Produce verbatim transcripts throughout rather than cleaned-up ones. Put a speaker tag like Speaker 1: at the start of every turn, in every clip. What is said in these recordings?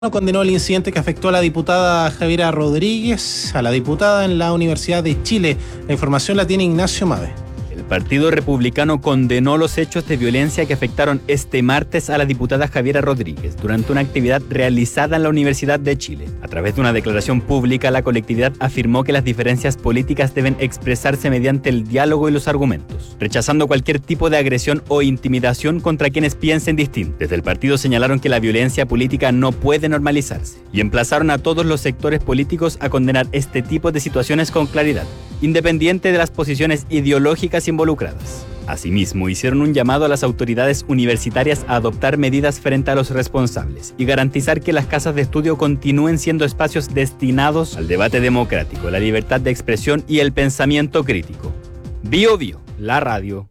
Speaker 1: Condenó el incidente que afectó a la diputada Javiera Rodríguez, a la diputada en la Universidad de Chile. La información la tiene Ignacio Mave.
Speaker 2: El Partido Republicano condenó los hechos de violencia que afectaron este martes a la diputada Javiera Rodríguez durante una actividad realizada en la Universidad de Chile. A través de una declaración pública, la colectividad afirmó que las diferencias políticas deben expresarse mediante el diálogo y los argumentos, rechazando cualquier tipo de agresión o intimidación contra quienes piensen distinto. Desde el partido señalaron que la violencia política no puede normalizarse y emplazaron a todos los sectores políticos a condenar este tipo de situaciones con claridad, independiente de las posiciones ideológicas involucradas. Asimismo, hicieron un llamado a las autoridades universitarias a adoptar medidas frente a los responsables y garantizar que las casas de estudio continúen siendo espacios destinados al debate democrático, la libertad de expresión y el pensamiento crítico. Bio Bio, la radio.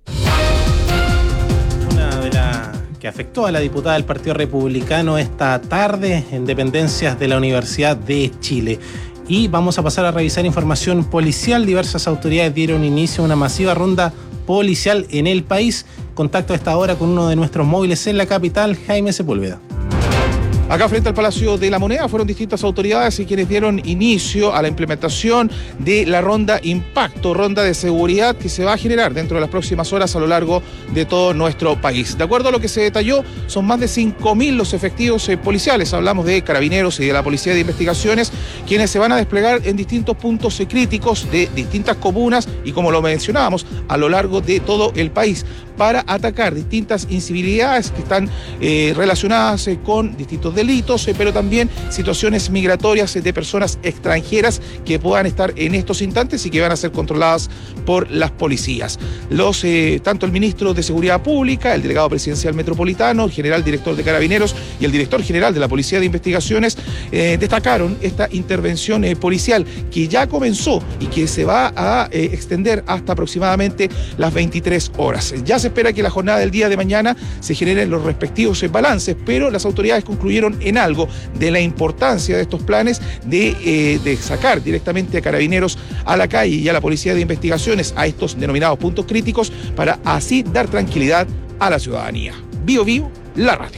Speaker 1: Una de las que afectó a la diputada del Partido Republicano esta tarde en dependencias de la Universidad de Chile. Y vamos a pasar a revisar información policial. Diversas autoridades dieron inicio a una masiva ronda policial en el país. Contacto a esta hora con uno de nuestros móviles en la capital, Jaime Sepúlveda.
Speaker 3: Acá frente al Palacio de la Moneda fueron distintas autoridades y quienes dieron inicio a la implementación de la ronda Impacto, ronda de seguridad que se va a generar dentro de las próximas horas a lo largo de todo nuestro país. De acuerdo a lo que se detalló, son más de cinco mil los efectivos eh, policiales, hablamos de carabineros y de la Policía de Investigaciones, quienes se van a desplegar en distintos puntos eh, críticos de distintas comunas y, como lo mencionábamos, a lo largo de todo el país, para atacar distintas incivilidades que están eh, relacionadas eh, con distintos delitos, eh, pero también situaciones migratorias eh, de personas extranjeras que puedan estar en estos instantes y que van a ser controladas por las policías. Los, eh, tanto el ministro de Seguridad Pública, el delegado presidencial metropolitano, el general director de Carabineros y el director general de la Policía de Investigaciones eh, destacaron esta intervención eh, policial que ya comenzó y que se va a eh, extender hasta aproximadamente las veintitrés horas. Ya se espera que la jornada del día de mañana se generen los respectivos balances, pero las autoridades concluyeron en algo de la importancia de estos planes de, eh, de sacar directamente a carabineros a la calle y a la Policía de Investigaciones a estos denominados puntos críticos para así dar tranquilidad a la ciudadanía. Bio Bio, la radio.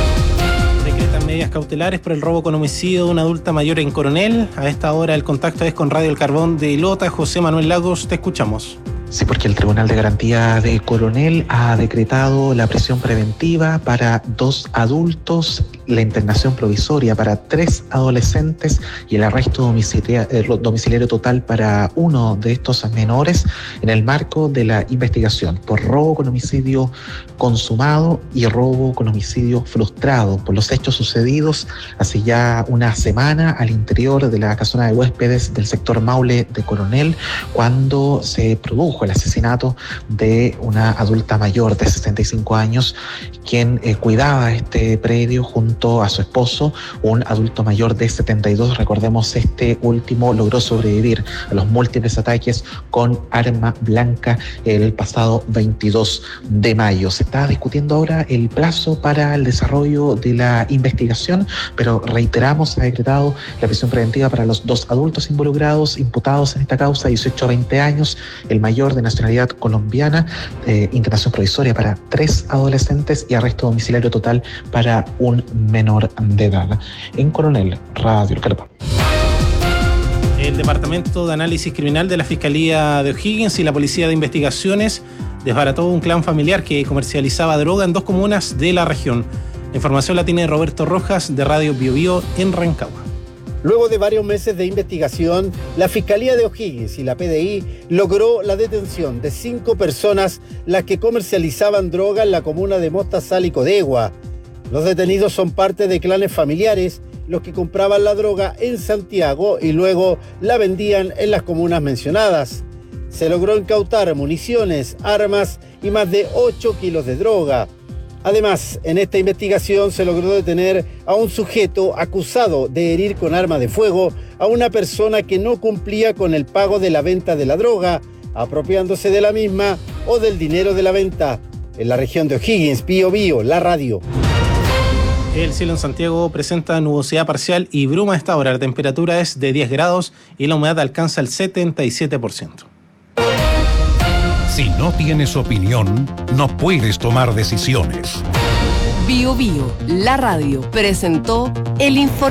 Speaker 1: Decretan medidas cautelares por el robo con homicidio de una adulta mayor en Coronel. A esta hora el contacto es con Radio El Carbón de Lota. José Manuel Lagos, te escuchamos.
Speaker 4: Sí, porque el Tribunal de Garantía de Coronel ha decretado la prisión preventiva para dos adultos, la internación provisoria para tres adolescentes y el arresto domiciliario, eh, domiciliario total para uno de estos menores en el marco de la investigación por robo con homicidio consumado y robo con homicidio frustrado por los hechos sucedidos hace ya una semana al interior de la casona de huéspedes del sector Maule de Coronel, cuando se produjo el asesinato de una adulta mayor de sesenta y cinco años, quien eh, cuidaba este predio junto a su esposo, un adulto mayor de setenta y dos. Recordemos, este último logró sobrevivir a los múltiples ataques con arma blanca el pasado veintidós de mayo. Se está discutiendo ahora el plazo para el desarrollo de la investigación, pero reiteramos, se ha decretado la prisión preventiva para los dos adultos involucrados, imputados en esta causa, dieciocho a veinte años, el mayor de nacionalidad colombiana, eh, internación provisoria para tres adolescentes y arresto domiciliario total para un menor de edad. En Coronel, Radio El Carbón.
Speaker 1: El Departamento de Análisis Criminal de la Fiscalía de O'Higgins y la Policía de Investigaciones desbarató un clan familiar que comercializaba droga en dos comunas de la región. La información la tiene Roberto Rojas de Radio Bio Bio en Rancagua.
Speaker 5: Luego de varios meses de investigación, la Fiscalía de O'Higgins y la P D I logró la detención de cinco personas las que comercializaban droga en la comuna de Mostazal y Codegua. Los detenidos son parte de clanes familiares, los que compraban la droga en Santiago y luego la vendían en las comunas mencionadas. Se logró incautar municiones, armas y más de ocho kilos de droga. Además, en esta investigación se logró detener a un sujeto acusado de herir con arma de fuego a una persona que no cumplía con el pago de la venta de la droga, apropiándose de la misma o del dinero de la venta. En la región de O'Higgins, Bio Bio, la radio.
Speaker 1: El cielo en Santiago presenta nubosidad parcial y bruma a esta hora. La temperatura es de diez grados y la humedad alcanza el setenta y siete por ciento.
Speaker 6: Si no tienes opinión, no puedes tomar decisiones. Bio Bio, la radio, presentó el informe.